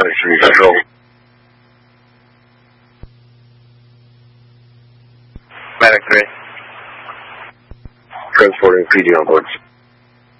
Medic 3 Control. Medic 3. Transporting PD on board.